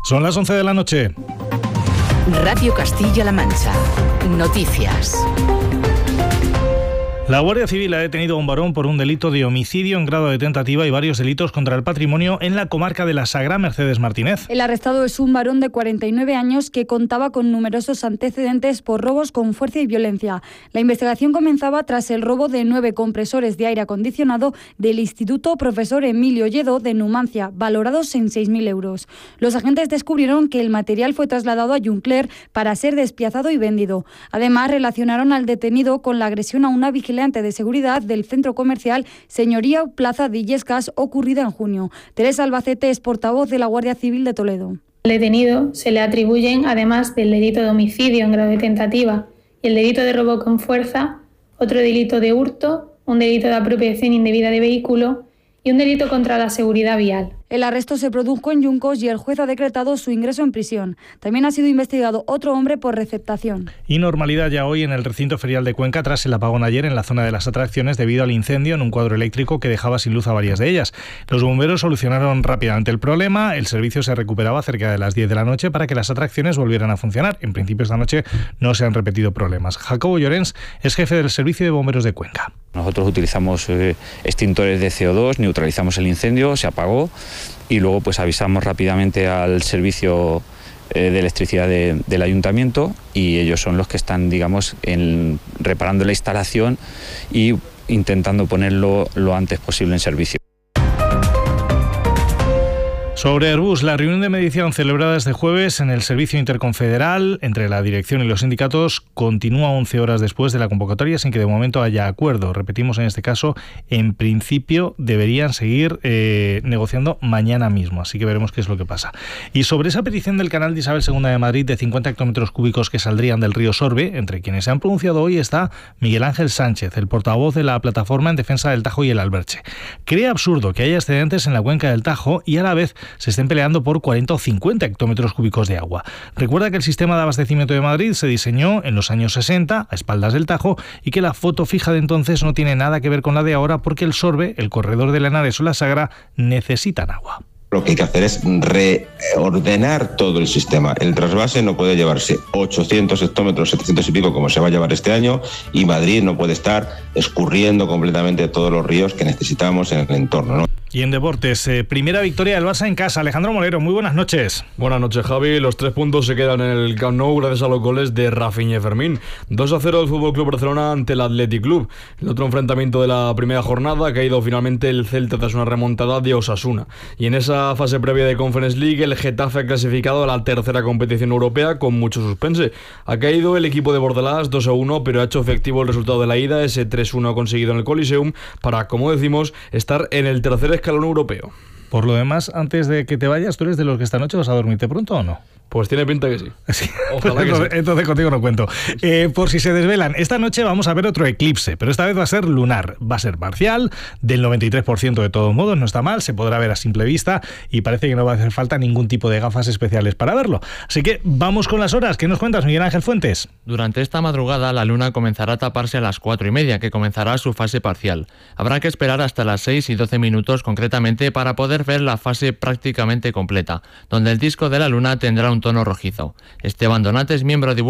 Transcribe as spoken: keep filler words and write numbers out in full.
Son las once de la noche. Radio Castilla-La Mancha. Noticias. La Guardia Civil ha detenido a un varón por un delito de homicidio en grado de tentativa y varios delitos contra el patrimonio en la comarca de la Sagra. Mercedes Martínez. El arrestado es un varón de cuarenta y nueve años que contaba con numerosos antecedentes por robos con fuerza y violencia. La investigación comenzaba tras el robo de nueve compresores de aire acondicionado del Instituto Profesor Emilio Lledó de Numancia, valorados en seis mil euros. Los agentes descubrieron que el material fue trasladado a Juncler para ser despiazado y vendido. Además, relacionaron al detenido con la agresión a una vigilante de seguridad del centro comercial Señoría Plaza de Illescas ocurrida en junio. Teresa Albacete es portavoz de la Guardia Civil de Toledo. Al detenido se le atribuyen, además del delito de homicidio en grado de tentativa y el delito de robo con fuerza, otro delito de hurto, un delito de apropiación indebida de vehículo y un delito contra la seguridad vial. El arresto se produjo en Yuncos y el juez ha decretado su ingreso en prisión. También ha sido investigado otro hombre por receptación. Y normalidad ya hoy en el recinto ferial de Cuenca tras el apagón ayer en la zona de las atracciones debido al incendio en un cuadro eléctrico que dejaba sin luz a varias de ellas. Los bomberos solucionaron rápidamente el problema. El servicio se recuperaba cerca de las diez de la noche para que las atracciones volvieran a funcionar. En principio esta noche no se han repetido problemas. Jacobo Llorens es jefe del servicio de bomberos de Cuenca. Nosotros utilizamos eh, extintores de C O dos, neutralizamos el incendio, se apagó y luego pues avisamos rápidamente al servicio eh, de electricidad de, del ayuntamiento y ellos son los que están, digamos, en, reparando la instalación y intentando ponerlo lo antes posible en servicio. Sobre Airbus, la reunión de mediación celebrada este jueves en el Servicio Interconfederal entre la dirección y los sindicatos continúa once horas después de la convocatoria sin que de momento haya acuerdo. Repetimos, en este caso, en principio deberían seguir eh, negociando mañana mismo, así que veremos qué es lo que pasa. Y sobre esa petición del canal de Isabel segunda de Madrid de cincuenta hectómetros cúbicos que saldrían del río Sorbe, entre quienes se han pronunciado hoy está Miguel Ángel Sánchez, el portavoz de la plataforma en defensa del Tajo y el Alberche. Cree absurdo que haya excedentes en la cuenca del Tajo y a la vez se estén peleando por cuarenta o cincuenta hectómetros cúbicos de agua. Recuerda que el sistema de abastecimiento de Madrid se diseñó en los años sesenta, a espaldas del Tajo, y que la foto fija de entonces no tiene nada que ver con la de ahora porque el Sorbe, el corredor del Henares o la Sagra necesitan agua. Lo que hay que hacer es reordenar todo el sistema. El trasvase no puede llevarse ochocientos hectómetros, setecientos y pico, como se va a llevar este año, y Madrid no puede estar escurriendo completamente todos los ríos que necesitamos en el entorno, ¿no? Y en deportes, eh, primera victoria del Barça en casa. Alejandro Molero, muy buenas noches. Buenas noches, Javi. Los tres puntos se quedan en el Camp Nou gracias a los goles de Rafinha y Fermín. dos a cero del F C Barcelona ante el Athletic Club. El otro enfrentamiento de la primera jornada ha caído finalmente el Celta tras una remontada de Osasuna. Y en esa fase previa de Conference League, el Getafe ha clasificado a la tercera competición europea con mucho suspense. Ha caído el equipo de Bordalás dos a uno, pero ha hecho efectivo el resultado de la ida, ese tres uno conseguido en el Coliseum, para, como decimos, estar en el tercer escalón europeo. Por lo demás, antes de que te vayas, ¿tú eres de los que esta noche vas a dormirte pronto o no? Pues tiene pinta que sí. sí. Ojalá que entonces, sí. Entonces contigo no cuento. Eh, por si se desvelan, esta noche vamos a ver otro eclipse, pero esta vez va a ser lunar. Va a ser parcial, del noventa y tres por ciento de todos modos, no está mal, se podrá ver a simple vista y parece que no va a hacer falta ningún tipo de gafas especiales para verlo. Así que vamos con las horas. ¿Qué nos cuentas, Miguel Ángel Fuentes? Durante esta madrugada la luna comenzará a taparse a las cuatro y media, que comenzará su fase parcial. Habrá que esperar hasta las seis y doce minutos concretamente para poder ver la fase prácticamente completa, donde el disco de la luna tendrá un tono rojizo. Esteban Donat es miembro de